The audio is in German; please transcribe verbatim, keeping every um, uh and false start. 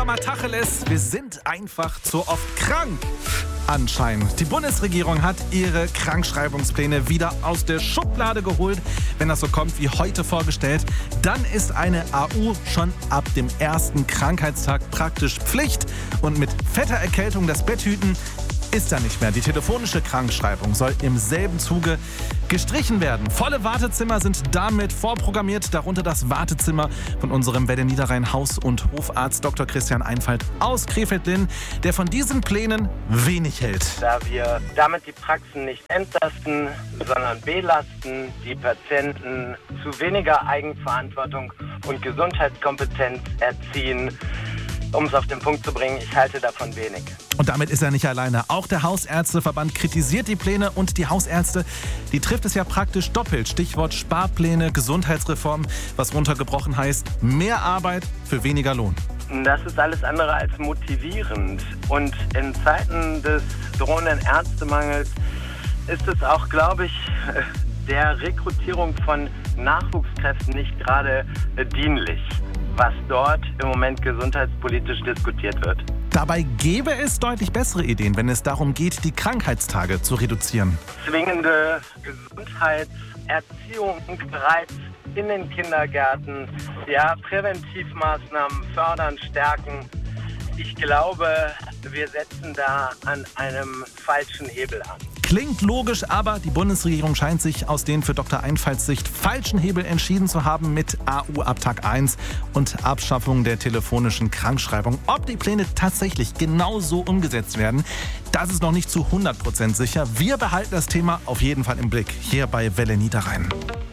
wir mal Tacheles. Wir sind einfach zu oft krank. Anscheinend. Die Bundesregierung hat ihre Krankschreibungspläne wieder aus der Schublade geholt. Wenn das so kommt wie heute vorgestellt, dann ist eine A U schon ab dem ersten Krankheitstag praktisch Pflicht. Und mit fetter Erkältung das Bett hüten ist da nicht mehr. Die telefonische Krankschreibung soll im selben Zuge gestrichen werden. Volle Wartezimmer sind damit vorprogrammiert, darunter das Wartezimmer von unserem Welle Niederrhein Haus- und Hofarzt Doktor Christian Einfalt aus Krefeld-Linn, der von diesen Plänen wenig hält. Da wir damit die Praxen nicht entlasten, sondern belasten, die Patienten zu weniger Eigenverantwortung und Gesundheitskompetenz erziehen. Um es auf den Punkt zu bringen, ich halte davon wenig. Und damit ist er nicht alleine. Auch der Hausärzteverband kritisiert die Pläne und die Hausärzte, die trifft es ja praktisch doppelt. Stichwort Sparpläne, Gesundheitsreform, was runtergebrochen heißt, mehr Arbeit für weniger Lohn. Das ist alles andere als motivierend. Und in Zeiten des drohenden Ärztemangels ist es auch, glaube ich, der Rekrutierung von Nachwuchskräften nicht gerade dienlich, was dort im Moment gesundheitspolitisch diskutiert wird. Dabei gäbe es deutlich bessere Ideen, wenn es darum geht, die Krankheitstage zu reduzieren. Zwingende Gesundheitserziehung bereits in den Kindergärten, ja, Präventivmaßnahmen fördern, stärken. Ich glaube, wir setzen da an einem falschen Hebel an. Klingt logisch, aber die Bundesregierung scheint sich aus den für Doktor Einfalts Sicht falschen Hebel entschieden zu haben mit A U ab Tag eins und Abschaffung der telefonischen Krankschreibung. Ob die Pläne tatsächlich genauso umgesetzt werden, das ist noch nicht zu hundert Prozent sicher. Wir behalten das Thema auf jeden Fall im Blick hier bei Welle Niederrhein.